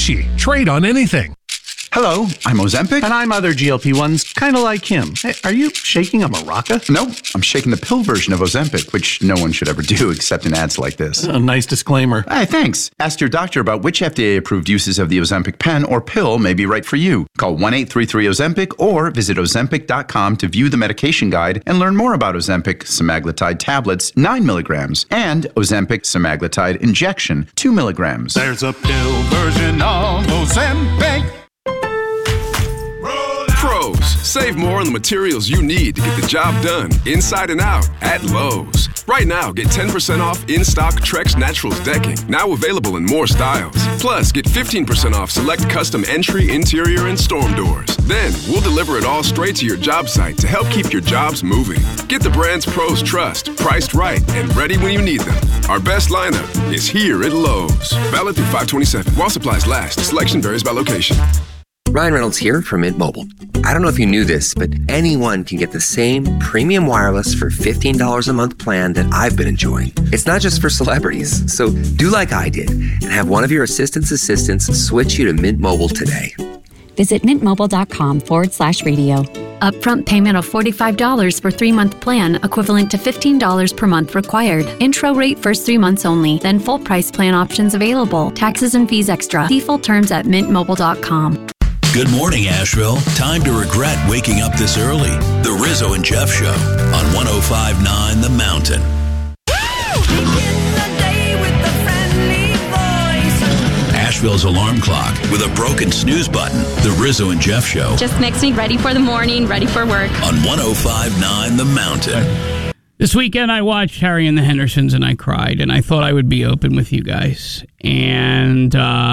fishy. Trade on anything. Hello, I'm Ozempic. And I'm other GLP-1s, kind of like him. Hey, are you shaking a maraca? No, I'm shaking the pill version of Ozempic, which no one should ever do except in ads like this. A nice disclaimer. Hey, thanks. Ask your doctor about which FDA-approved uses of the Ozempic pen or pill may be right for you. Call 1-833-OZEMPIC or visit Ozempic.com to view the medication guide and learn more about Ozempic semaglutide tablets, 9 milligrams, and Ozempic semaglutide injection, 2 milligrams. There's a pill version of Ozempic. Pros, save more on the materials you need to get the job done, inside and out, at Lowe's. Right now, get 10% off in-stock Trex Naturals decking, now available in more styles. Plus, get 15% off select custom entry, interior, and storm doors. Then, we'll deliver it all straight to your job site to help keep your jobs moving. Get the brands pros trust, priced right, and ready when you need them. Our best lineup is here at Lowe's. Valid through 5/27. While supplies last, selection varies by location. Ryan Reynolds here from Mint Mobile. I don't know if you knew this, but anyone can get the same premium wireless for $15 a month plan that I've been enjoying. It's not just for celebrities. So do like I did and have one of your assistants switch you to Mint Mobile today. Visit mintmobile.com/radio. Upfront payment of $45 for 3-month plan, equivalent to $15 per month required. Intro rate first 3 months only, then full price plan options available. Taxes and fees extra. See full terms at mintmobile.com. Good morning, Asheville. Time to regret waking up this early. The Rizzo and Jeff Show on 105.9 The Mountain. Asheville's alarm clock with a broken snooze button. The Rizzo and Jeff Show. Just makes me ready for the morning, ready for work. On 105.9 The Mountain. This weekend I watched Harry and the Hendersons and I cried, and I thought I would be open with you guys. And,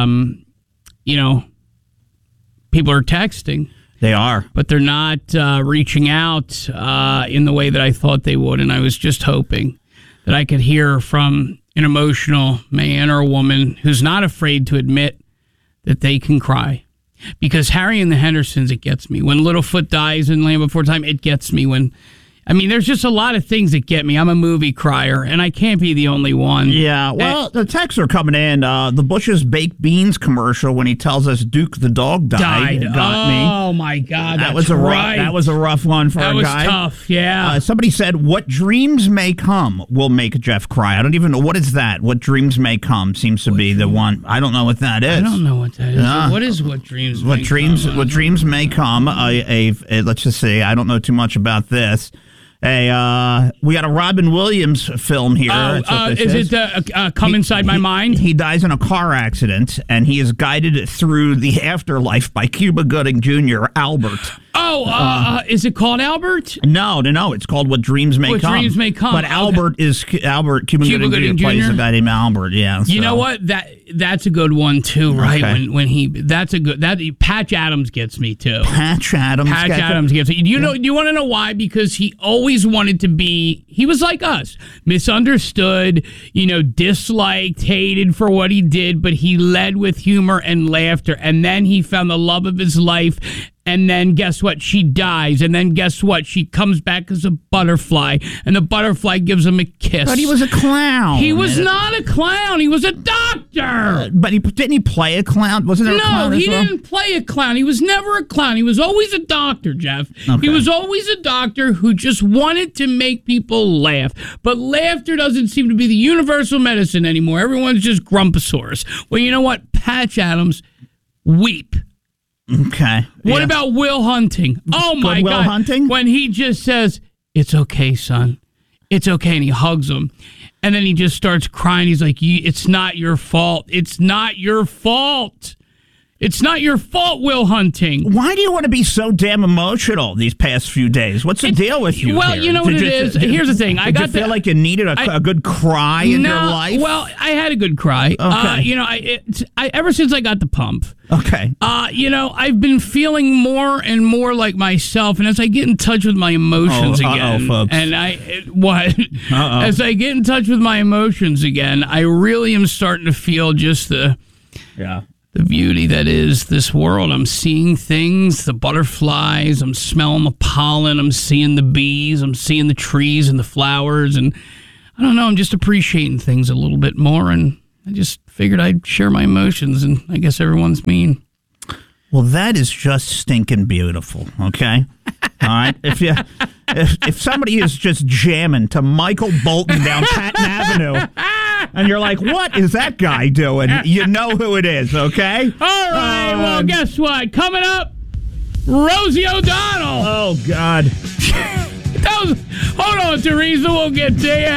people are texting. They are. But they're not reaching out in the way that I thought they would. And I was just hoping that I could hear from an emotional man or a woman who's not afraid to admit that they can cry. Because Harry and the Hendersons, it gets me. When Littlefoot dies in Land Before Time, it gets me. There's just a lot of things that get me. I'm a movie crier, and I can't be the only one. Yeah, well, the texts are coming in. The Bush's baked beans commercial when he tells us Duke the dog died. Got me. Oh, my God, that was a rough one for a guy. That was tough, yeah. Somebody said, what dreams may come will make Jeff cry. I don't even know. What is that? What dreams may come seems to be the one. I don't know what that is. I don't know what that is. What is what dreams may come? What dreams may come. Let's just say, I don't know too much about this. Hey, we got a Robin Williams film here. Is it Come Inside My Mind? He dies in a car accident, and he is guided through the afterlife by Cuba Gooding Jr., Albert. Is it called Albert? No. It's called What Dreams May Come. What Dreams May Come. But Albert is Cuba Gooding Jr. plays a guy named Albert. Yeah. You know what? That's a good one too, right? Okay. When Patch Adams gets me too. Patch Adams gets me. You want to know why? Because he always wanted to be. He was like us, misunderstood. Disliked, hated for what he did, but he led with humor and laughter, and then he found the love of his life. And then guess what? She dies. And then guess what? She comes back as a butterfly. And the butterfly gives him a kiss. But he was a clown. He was not a clown. He was a doctor. But didn't he play a clown? Wasn't there a clown No, as he well? didn't play a clown. He was never a clown. He was always a doctor, Jeff. Okay. He was always a doctor who just wanted to make people laugh. But laughter doesn't seem to be the universal medicine anymore. Everyone's just grumposaurus. Well, you know what? Patch Adams, weep. Okay. What about Will Hunting? Oh, my God. Will Hunting? When he just says, it's okay, son. It's okay. And he hugs him. And then he just starts crying. He's like, it's not your fault. It's not your fault. It's not your fault, Will Hunting. Why do you want to be so damn emotional these past few days? What's the deal with you? Well, here? You know what it is? Here's the thing. Did you feel like you needed a good cry in your life? Well, I had a good cry. Okay. Ever since I got the pump. Okay. I've been feeling more and more like myself, and as I get in touch with my emotions again, folks. and as I get in touch with my emotions again, I really am starting to feel just the beauty that is this world. I'm seeing things, the butterflies, I'm smelling the pollen, I'm seeing the bees, I'm seeing the trees and the flowers, and I don't know, I'm just appreciating things a little bit more, and I just figured I'd share my emotions, and I guess everyone's mean. Well, that is just stinking beautiful, okay? All right? If somebody is just jamming to Michael Bolton down Patton Avenue, and you're like, what is that guy doing? You know who it is, okay? All right, well, guess what? Coming up, Rosie O'Donnell. Oh, God. Hold on, Teresa, we'll get to you.